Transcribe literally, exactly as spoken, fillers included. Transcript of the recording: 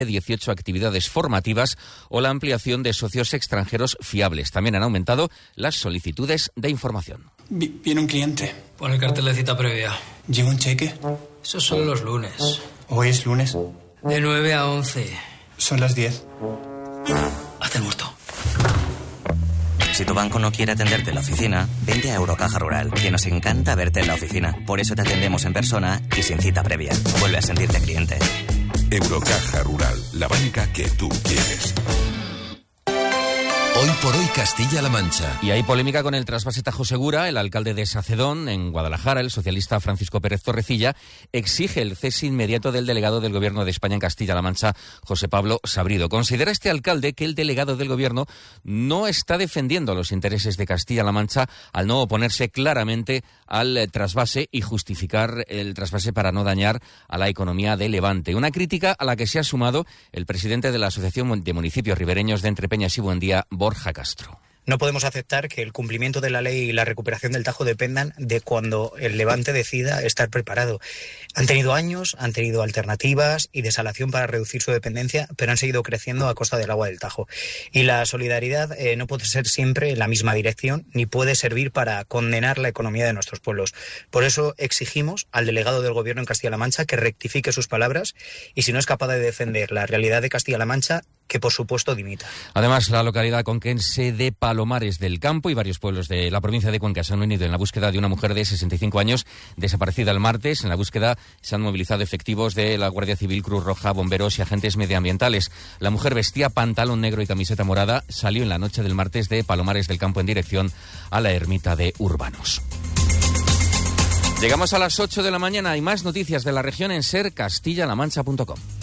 dieciocho actividades formativas o la ampliación de socios extranjeros fiables. También han aumentado las solicitudes de información. Viene un cliente. Pon el cartel de cita previa. ¿Lleva un cheque? Eso son los lunes. ¿Hoy es lunes? De nueve a once. Son las diez. Hazte el muerto. Si tu banco no quiere atenderte en la oficina, vente a Eurocaja Rural, que nos encanta verte en la oficina. Por eso te atendemos en persona y sin cita previa. Vuelve a sentirte cliente. Eurocaja Rural, la banca que tú quieres. Hoy por hoy Castilla-La Mancha. Y hay polémica con el trasvase Tajo Segura. El alcalde de Sacedón, en Guadalajara, el socialista Francisco Pérez Torrecilla, exige el cese inmediato del delegado del Gobierno de España en Castilla-La Mancha, José Pablo Sabrido. Considera este alcalde que el delegado del Gobierno no está defendiendo los intereses de Castilla-La Mancha al no oponerse claramente al trasvase y justificar el trasvase para no dañar a la economía de Levante. Una crítica a la que se ha sumado el presidente de la Asociación de Municipios Ribereños de Entrepeñas y Buendía, Borja Castro. No podemos aceptar que el cumplimiento de la ley y la recuperación del Tajo dependan de cuando el Levante decida estar preparado. Han tenido años, han tenido alternativas y desalación para reducir su dependencia, pero han seguido creciendo a costa del agua del Tajo. Y la solidaridad eh, no puede ser siempre en la misma dirección, ni puede servir para condenar la economía de nuestros pueblos. Por eso exigimos al delegado del Gobierno en Castilla-La Mancha que rectifique sus palabras y, si no es capaz de defender la realidad de Castilla-La Mancha, que por supuesto dimita. Además, la localidad conquense de Palomares del Campo y varios pueblos de la provincia de Cuenca se han unido en la búsqueda de una mujer de sesenta y cinco años desaparecida el martes. En la búsqueda se han movilizado efectivos de la Guardia Civil, Cruz Roja, bomberos y agentes medioambientales. La mujer vestía pantalón negro y camiseta morada. Salió en la noche del martes de Palomares del Campo en dirección a la ermita de Urbanos. Llegamos a las ocho de la mañana. Hay más noticias de la región en ser castilla la mancha punto com.